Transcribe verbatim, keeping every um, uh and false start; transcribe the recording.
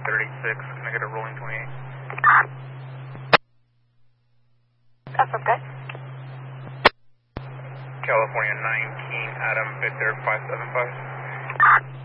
thirty-six, can I get a rolling twenty-eight? That's okay. California nineteen, Adam Victor five seven five.